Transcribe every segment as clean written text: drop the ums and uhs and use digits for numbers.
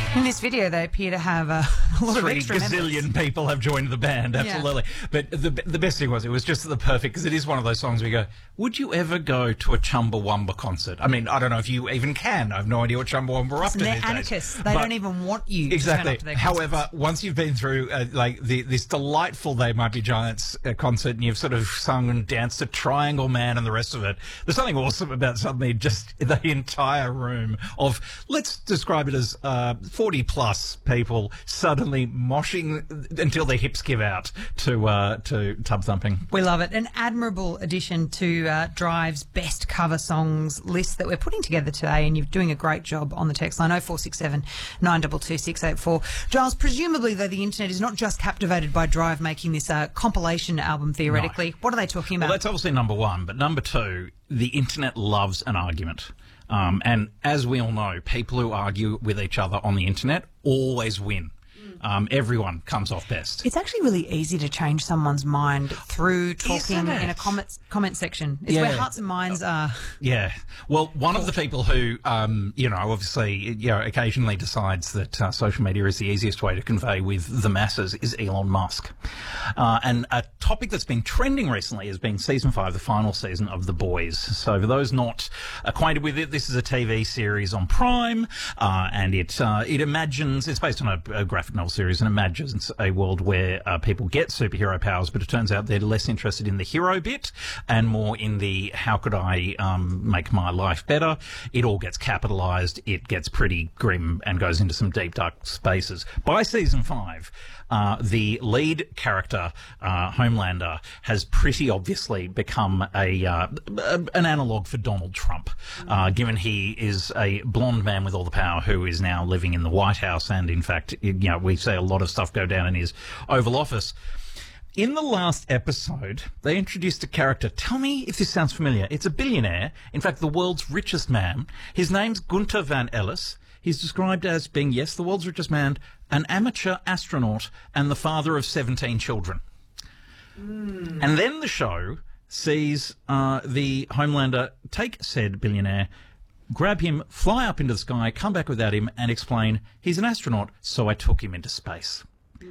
In this video, they appear to have a lot of extra gazillion members. people have joined the band, absolutely. Yeah. But the best thing was, it was just the perfect, because it is one of those songs where you go, would you ever go to a Chumbawamba concert? I mean, I don't know if you even can. I have no idea what Chumbawamba are up to these days. They're anarchists. They don't even want you exactly. to turn up to their concerts. However, once you've been through this delightful They Might Be Giants concert, and you've sort of sung and danced to Triangle Man and the rest of it, there's something awesome about suddenly just the entire room of, let's describe it as 40 plus people suddenly moshing until their hips give out to Tub Thumping. We love it. An admirable addition to Drive's best cover songs list that we're putting together today, and you're doing a great job on the text line 0467 922 684. Giles, presumably though, the internet is not just captivated by Drive making this compilation album theoretically. No. What are they talking about? Well, that's obviously number one, but number two, the internet loves an argument. And as we all know, people who argue with each other on the internet always win. Everyone comes off best. It's actually really easy to change someone's mind through talking in a comment section. It's where hearts and minds are. Yeah. Well, one of the people who, obviously, occasionally decides that social media is the easiest way to convey with the masses is Elon Musk. And a topic that's been trending recently has been season 5, the final season of The Boys. So for those not acquainted with it, this is a TV series on Prime, and it imagines, it's based on a graphic novel series, and imagines a world where people get superhero powers, but it turns out they're less interested in the hero bit and more in the how could I make my life better. It all gets capitalized, it gets pretty grim and goes into some deep dark spaces. By season 5, the lead character, Homelander, has pretty obviously become an analogue for Donald Trump, given he is a blonde man with all the power who is now living in the White House, and in fact, we see a lot of stuff go down in his Oval Office. In the last episode, they introduced a character. Tell me if this sounds familiar. It's a billionaire, in fact, the world's richest man. His name's Gunther Van Ellis. He's described as being, yes, the world's richest man, an amateur astronaut, and the father of 17 children. And then the show sees the Homelander take said billionaire, grab him, fly up into the sky, come back without him, and explain, he's an astronaut, so I took him into space.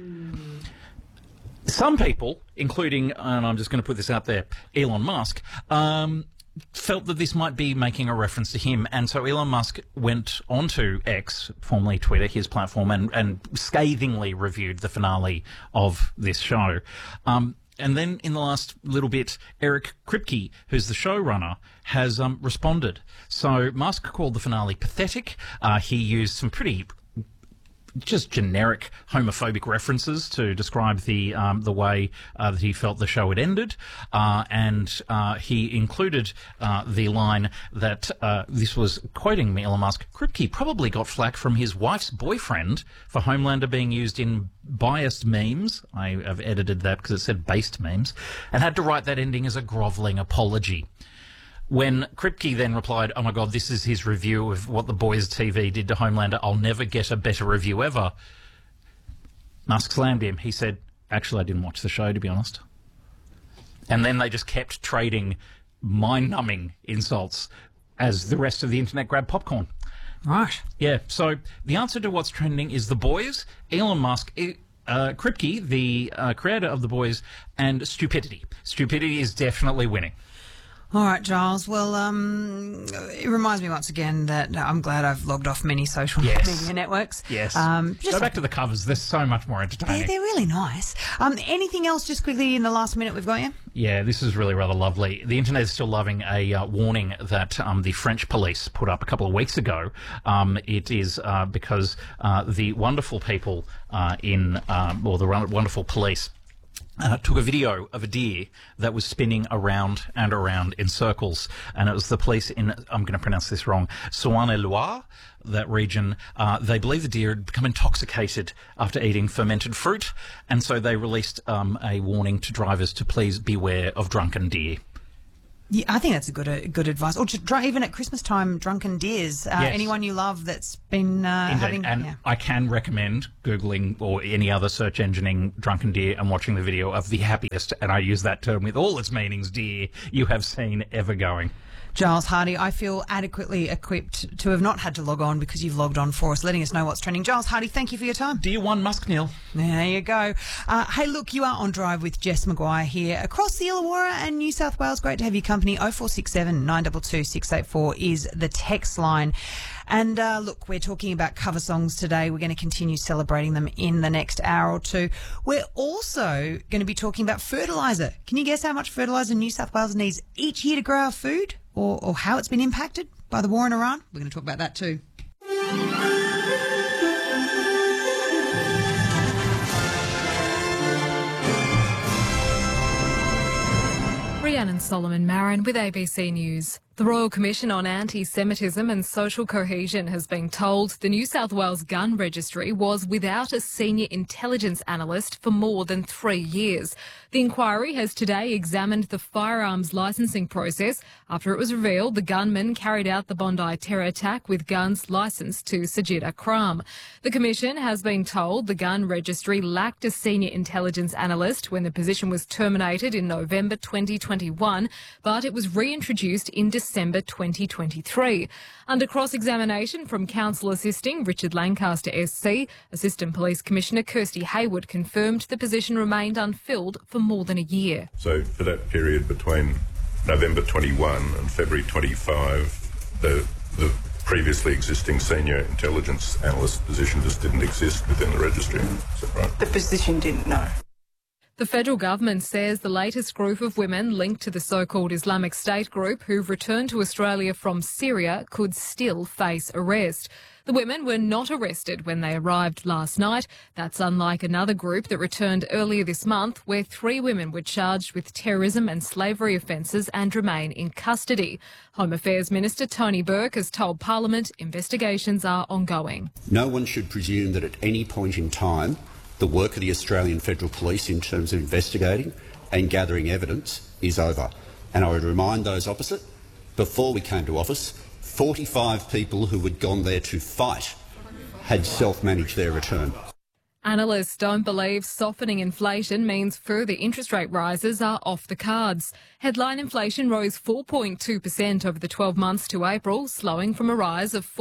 Some people, including, and I'm just going to put this out there, Elon Musk, felt that this might be making a reference to him, and so Elon Musk went onto X, formerly Twitter, his platform, and scathingly reviewed the finale of this show. And then in the last little bit, Eric Kripke, who's the showrunner, has responded. So Musk called the finale pathetic. He used some pretty just generic homophobic references to describe the way that he felt the show had ended, and he included the line that this was quoting me, Elon Musk. Kripke probably got flack from his wife's boyfriend for Homelander being used in biased memes. I have edited that because it said based memes, and had to write that ending as a grovelling apology. When Kripke then replied, oh my God, this is his review of what The Boys TV did to Homelander, I'll never get a better review ever, Musk slammed him. He said, actually, I didn't watch the show, to be honest. And then they just kept trading mind-numbing insults as the rest of the internet grabbed popcorn. Right. Yeah, so the answer to what's trending is The Boys, Elon Musk, Kripke, the creator of The Boys, and stupidity. Stupidity is definitely winning. All right, Giles. Well, it reminds me once again that I'm glad I've logged off many social media networks. Yes. Go back to the covers. They're so much more entertaining. They're really nice. Anything else just quickly in the last minute we've got here? Yeah, this is really rather lovely. The internet is still loving a warning that the French police put up a couple of weeks ago. It is because the wonderful people the wonderful police took a video of a deer that was spinning around and around in circles, and it was the police in, I'm going to pronounce this wrong, Saône-et-Loire, that region. They believe the deer had become intoxicated after eating fermented fruit, and so they released a warning to drivers to please beware of drunken deer. Yeah, I think that's a good advice. Or just even at Christmas time, drunken deers. Yes. Anyone you love that's been having... And I can recommend Googling or any other search engineing drunken deer and watching the video of the happiest, and I use that term with all its meanings, deer you have seen ever going. Giles Hardy, I feel adequately equipped to have not had to log on because you've logged on for us, letting us know what's trending. Giles Hardy, thank you for your time. Dear one, Musk Neil. There you go. Hey, look, you are on Drive with Jess Maguire here across the Illawarra and New South Wales. Great to have you company. 0467 922 684 is the text line. And look, we're talking about cover songs today. We're going to continue celebrating them in the next hour or two. We're also going to be talking about fertiliser. Can you guess how much fertiliser New South Wales needs each year to grow our food, or how it's been impacted by the war in Iran? We're going to talk about that too. Rhiannon Solomon Marin with ABC News. The Royal Commission on Anti-Semitism and Social Cohesion has been told the New South Wales Gun Registry was without a senior intelligence analyst for more than 3 years. The inquiry has today examined the firearms licensing process after it was revealed the gunman carried out the Bondi terror attack with guns licensed to Sajid Akram. The Commission has been told the Gun Registry lacked a senior intelligence analyst when the position was terminated in November 2021, but it was reintroduced in December 2023. Under cross-examination from counsel assisting Richard Lancaster SC, Assistant Police Commissioner Kirsty Hayward confirmed the position remained unfilled for more than a year. So for that period between November 21 and February 25, the previously existing senior intelligence analyst position just didn't exist within the registry. Is that right? The position didn't know. The federal government says the latest group of women linked to the so-called Islamic State group who've returned to Australia from Syria could still face arrest. The women were not arrested when they arrived last night. That's unlike another group that returned earlier this month, where 3 women were charged with terrorism and slavery offences and remain in custody. Home Affairs Minister Tony Burke has told Parliament investigations are ongoing. No one should presume that at any point in time the work of the Australian Federal Police in terms of investigating and gathering evidence is over. And I would remind those opposite, before we came to office, 45 people who had gone there to fight had self-managed their return. Analysts don't believe softening inflation means further interest rate rises are off the cards. Headline inflation rose 4.2% over the 12 months to April, slowing from a rise of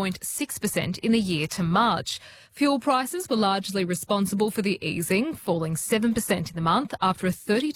4.6% in the year to March. Fuel prices were largely responsible for the easing, falling 7% in the month after a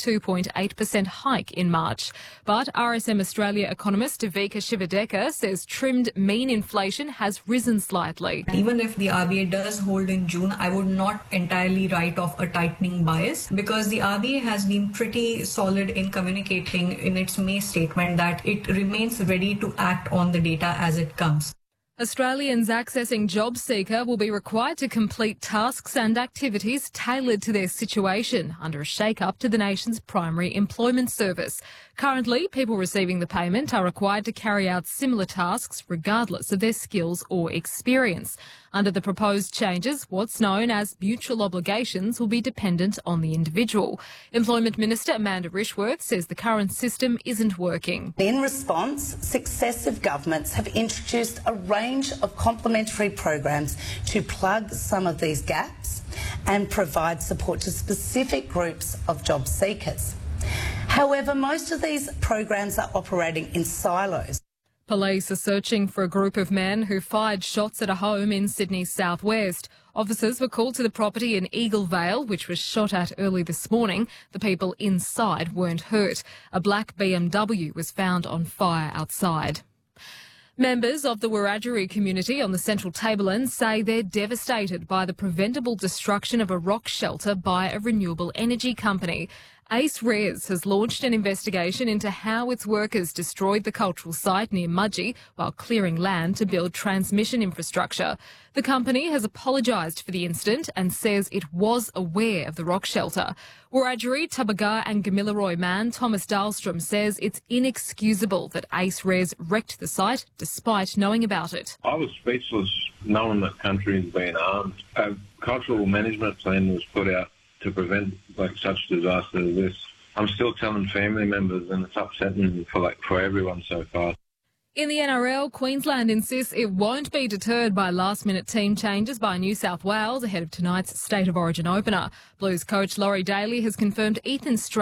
32.8% hike in March. But RSM Australia economist Devika Shivadekar says trimmed mean inflation has risen slightly. Even if the RBA does hold in June, I would not entirely write off a tightening bias, because the RBA has been pretty solid in communicating in its May statement that it remains ready to act on the data as it comes. Australians accessing JobSeeker will be required to complete tasks and activities tailored to their situation under a shake-up to the nation's primary employment service. Currently, people receiving the payment are required to carry out similar tasks regardless of their skills or experience. Under the proposed changes, what's known as mutual obligations will be dependent on the individual. Employment Minister Amanda Rishworth says the current system isn't working. In response, successive governments have introduced a range of complementary programs to plug some of these gaps and provide support to specific groups of job seekers. However, most of these programs are operating in silos. Police are searching for a group of men who fired shots at a home in Sydney's southwest. Officers were called to the property in Eagle Vale, which was shot at early this morning. The people inside weren't hurt. A black BMW was found on fire outside. Members of the Wiradjuri community on the Central Tablelands say they're devastated by the preventable destruction of a rock shelter by a renewable energy company. Ace Res has launched an investigation into how its workers destroyed the cultural site near Mudgee while clearing land to build transmission infrastructure. The company has apologised for the incident and says it was aware of the rock shelter. Wiradjuri, Tabaga and Gamilaroi man Thomas Dahlstrom says it's inexcusable that Ace Res wrecked the site despite knowing about it. I was speechless knowing that country has been armed. A cultural management plan was put out to prevent such disaster as this. I'm still telling family members, and it's upsetting for everyone so far. In the NRL, Queensland insists it won't be deterred by last-minute team changes by New South Wales ahead of tonight's State of Origin opener. Blues coach Laurie Daly has confirmed Ethan Stratton